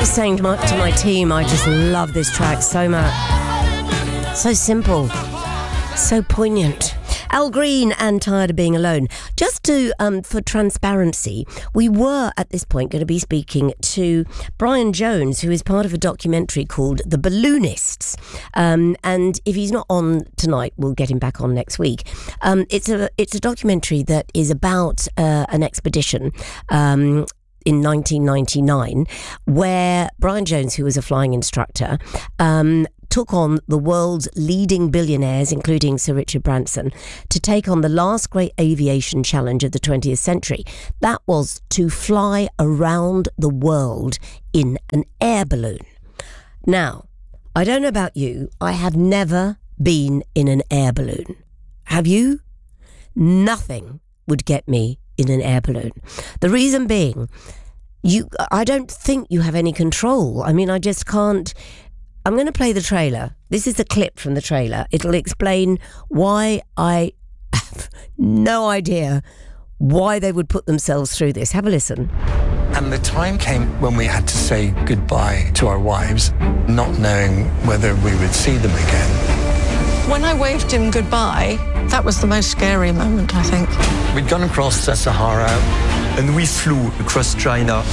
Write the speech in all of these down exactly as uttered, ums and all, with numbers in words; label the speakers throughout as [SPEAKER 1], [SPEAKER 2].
[SPEAKER 1] was saying to my, to my team, I just love this track so much. So simple, so poignant. Al Green and Tired of Being Alone. Just to, um, for transparency, we were at this point going to be speaking to Brian Jones, who is part of a documentary called The Balloonists. Um, and if he's not on tonight, we'll get him back on next week. Um, it's a it's a documentary that is about uh, an expedition um, in nineteen ninety-nine, where Brian Jones, who was a flying instructor, um, took on the world's leading billionaires, including Sir Richard Branson, to take on the last great aviation challenge of the twentieth century. That was to fly around the world in an air balloon. Now, I don't know about you, I have never been in an air balloon. Have you? Nothing would get me in an air balloon. The reason being, you, I don't think you have any control. I mean, I just can't. I'm going to play the trailer. This is a clip from the trailer. It'll explain why I have no idea why they would put themselves through this. Have a listen.
[SPEAKER 2] And the time came when we had to say goodbye to our wives, not knowing whether we would see them again.
[SPEAKER 3] When I waved him goodbye, that was the most scary moment, I think.
[SPEAKER 2] We'd gone across the Sahara.
[SPEAKER 4] And we flew across China.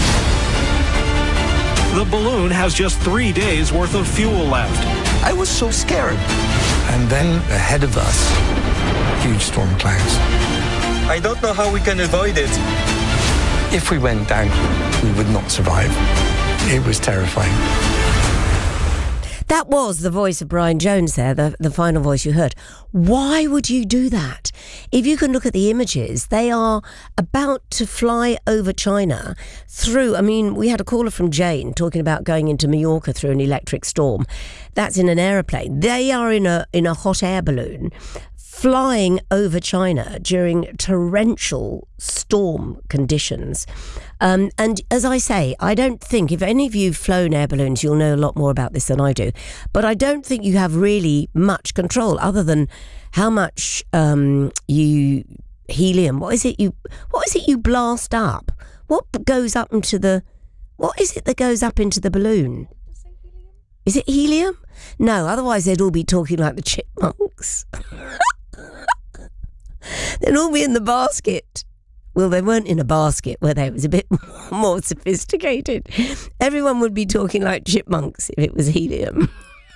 [SPEAKER 5] The balloon has just three days worth of fuel left.
[SPEAKER 4] I was so scared.
[SPEAKER 2] And then ahead of us, huge storm clouds.
[SPEAKER 4] I don't know how we can avoid it.
[SPEAKER 2] If we went down, we would not survive. It was terrifying.
[SPEAKER 1] That was the voice of Brian Jones there, the, the final voice you heard. Why would you do that? If you can look at the images, they are about to fly over China through, I mean, we had a caller from Jane talking about going into Mallorca through an electric storm. That's in an aeroplane. They are in a in a hot air balloon flying over China during torrential storm conditions. Um, and as I say, I don't think, if any of you have flown air balloons, you'll know a lot more about this than I do. But I don't think you have really much control other than how much um, you helium. What is it you? What is it you blast up? What goes up into the? What is it that goes up into the balloon? Is it helium? No, otherwise they'd all be talking like the chipmunks. They'd all be in the basket. Well, they weren't in a basket, were they? It was a bit more sophisticated. Everyone would be talking like chipmunks if it was helium.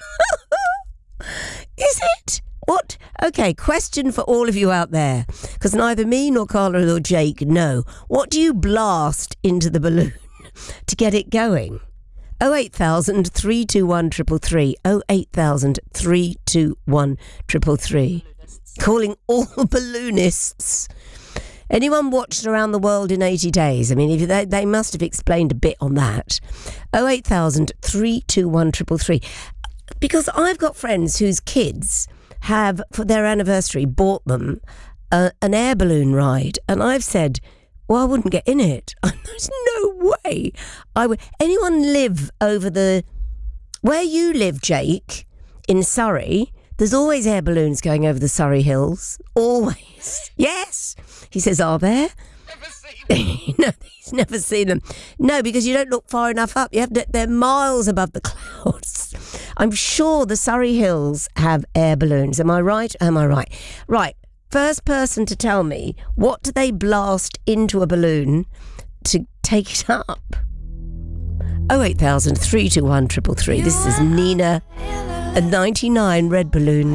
[SPEAKER 1] Is it? What? Okay, question for all of you out there, because neither me nor Carla nor Jake know. What do you blast into the balloon to get it going? oh eight thousand, three two one, three three three. oh eight thousand, three two one, three three three. Calling all balloonists. Anyone watched Around the World in eighty days? I mean, if they, they must have explained a bit on that. oh eight thousand, three two one, three three three. Because I've got friends whose kids have, for their anniversary, bought them a, an air balloon ride. And I've said, well, I wouldn't get in it. There's no way I would. Anyone live over the... Where you live, Jake, in Surrey... There's always air balloons going over the Surrey Hills. Always. Yes. He says, are there?
[SPEAKER 6] Never seen them.
[SPEAKER 1] No, he's never seen them. No, because you don't look far enough up. You have to, they're miles above the clouds. I'm sure the Surrey Hills have air balloons. Am I right? Am I right? Right. First person to tell me, what do they blast into a balloon to take it up? oh eight thousand, three two one, three three three. This is Nina, a ninety-nine red balloon.